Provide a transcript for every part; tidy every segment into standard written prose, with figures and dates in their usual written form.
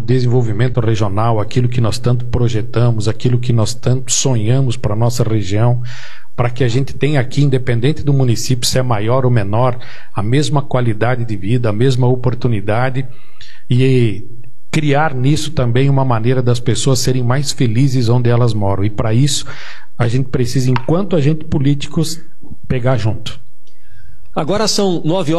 desenvolvimento regional, aquilo que nós tanto projetamos, aquilo que nós tanto sonhamos para a nossa região, para que a gente tenha aqui, independente do município, se é maior ou menor, a mesma qualidade de vida, a mesma oportunidade, e criar nisso também uma maneira das pessoas serem mais felizes onde elas moram. E para isso, a gente precisa, enquanto agentes políticos, pegar junto. Agora são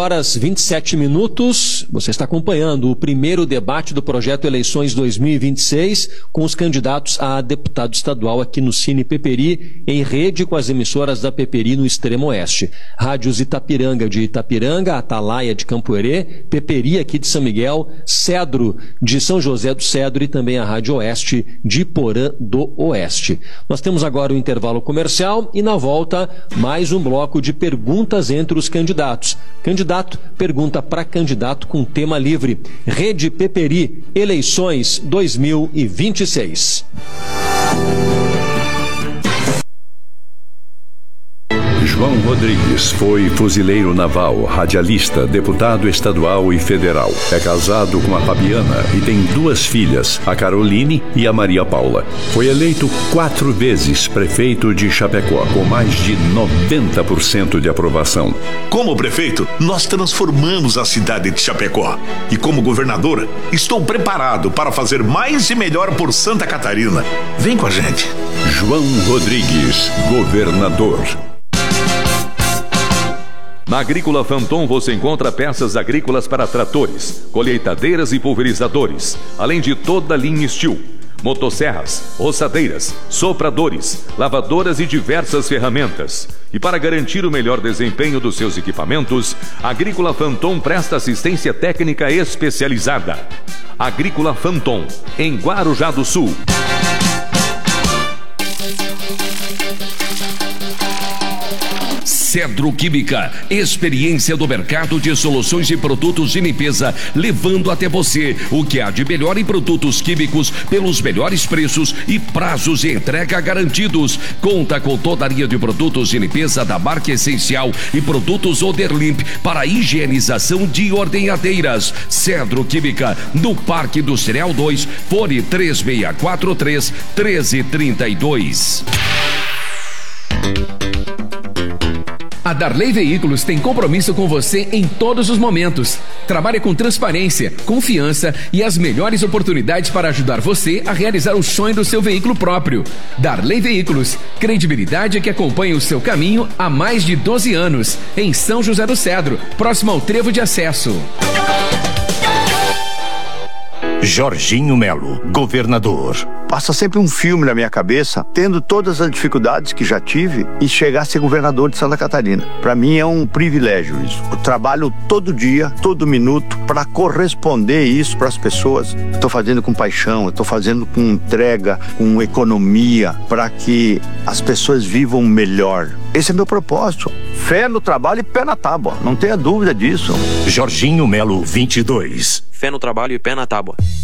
9h27. Você está acompanhando o primeiro debate do projeto Eleições 2026 com os candidatos a deputado estadual aqui no Cine Peperi, em rede com as emissoras da Peperi no Extremo Oeste. Rádios Itapiranga de Itapiranga, Atalaia de Campoerê, Peperi aqui de São Miguel, Cedro de São José do Cedro e também a Rádio Oeste de Porã do Oeste. Nós temos agora o intervalo comercial e na volta mais um bloco de perguntas entre os candidatos. Candidato pergunta para candidato com tema livre. Rede Peperi, eleições 2026. João Rodrigues foi fuzileiro naval, radialista, deputado estadual e federal. É casado com a Fabiana e tem 2 filhas, a Caroline e a Maria Paula. Foi eleito 4 vezes prefeito de Chapecó, com mais de 90% de aprovação. Como prefeito, nós transformamos a cidade de Chapecó. E como governador, estou preparado para fazer mais e melhor por Santa Catarina. Vem com a gente. João Rodrigues, governador. Na Agrícola Fanton você encontra peças agrícolas para tratores, colheitadeiras e pulverizadores, além de toda a linha Steel, motosserras, roçadeiras, sopradores, lavadoras e diversas ferramentas. E para garantir o melhor desempenho dos seus equipamentos, a Agrícola Fanton presta assistência técnica especializada. Agrícola Fanton, em Guarujá do Sul. Cedro Química, experiência do mercado de soluções e produtos de limpeza, levando até você o que há de melhor em produtos químicos pelos melhores preços e prazos de entrega garantidos. Conta com toda a linha de produtos de limpeza da marca Essencial e produtos Oderlimp para higienização de ordenhadeiras. Cedro Química, no Parque Industrial 2, fone 3643-1332. A Darley Veículos tem compromisso com você em todos os momentos. Trabalha com transparência, confiança e as melhores oportunidades para ajudar você a realizar o sonho do seu veículo próprio. Darley Veículos, credibilidade que acompanha o seu caminho há mais de 12 anos. Em São José do Cedro, próximo ao Trevo de Acesso. Jorginho Melo, governador. Passa sempre um filme na minha cabeça, tendo todas as dificuldades que já tive e chegar a ser governador de Santa Catarina. Para mim é um privilégio isso. Eu trabalho todo dia, todo minuto, para corresponder isso para as pessoas. Estou fazendo com paixão, estou fazendo com entrega, com economia, para que as pessoas vivam melhor. Esse é meu propósito. Fé no trabalho e pé na tábua. Não tenha dúvida disso. Jorginho Melo, 22. Fé no trabalho e pé na tábua.